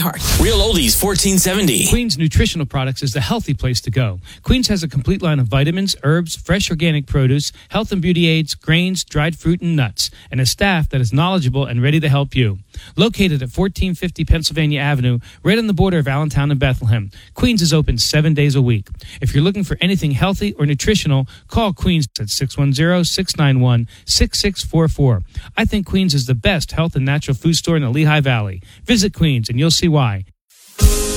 heart. Real Oldies 1470. Queens Nutritional Products is the healthy place to go. Queens has a complete line of vitamins, herbs, fresh organic produce, health and beauty aids, grains, dried fruit, and nuts, and a staff that is knowledgeable and ready to help you. Located at 1450 Pennsylvania Avenue, right on the border of Allentown and Bethlehem, Queens is open 7 days a week. If you're looking for anything healthy or nutritional, call Queens at 610-691-6644. I think Queens is the best health and natural food store in the Lehigh Valley. Visit Queens and you'll see why.